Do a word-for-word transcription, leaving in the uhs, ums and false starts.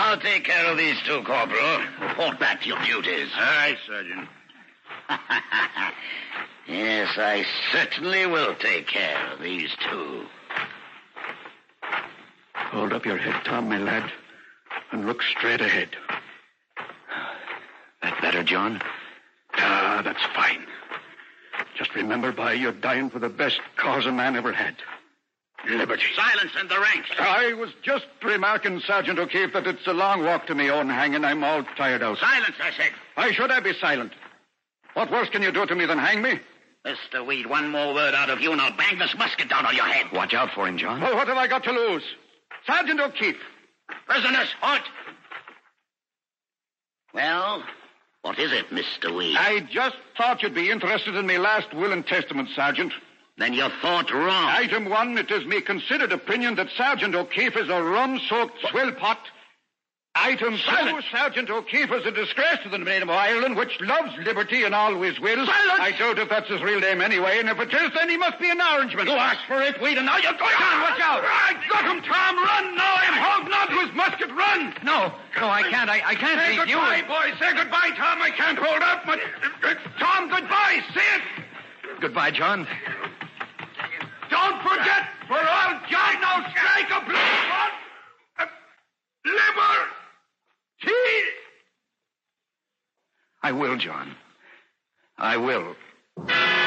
I'll take care of these two, Corporal. Report back to your duties. Aye, Sergeant. Yes, I certainly will take care of these two. Hold up your head, Tom, my lad, and look straight ahead. That better, John? Ah, that's fine. Just remember, boy, you're dying for the best cause a man ever had. Liberty. Silence in the ranks. I was just remarking, Sergeant O'Keefe, that it's a long walk to me own hanging. I'm all tired out. Silence, I said. Why should I be silent? What worse can you do to me than hang me? Mister Weed, one more word out of you and I'll bang this musket down on your head. Watch out for him, John. Well, what have I got to lose? Sergeant O'Keefe. Prisoners, halt. Well, what is it, Mister Weed? I just thought you'd be interested in me last will and testament, Sergeant. Then you thought wrong. Item one, it is me considered opinion that Sergeant O'Keefe is a rum-soaked swill pot. Item Silence. two, Sergeant O'Keefe is a disgrace to the name of Ireland, which loves liberty and always will. Silence. I doubt if that's his real name anyway, and if it is, then he must be an Orangeman. You asked for it, Weed, and now you're going John, watch out. I got him, Tom. Run now. I'm holding on to his musket. Run. No, no, I can't. I, I can't Say leave you. goodbye, boy. Say goodbye, Tom. I can't hold out much. Tom, goodbye. Say it. Goodbye, John. Don't forget, for all John, now strike a blow on uh, liberty. I will, John. I will.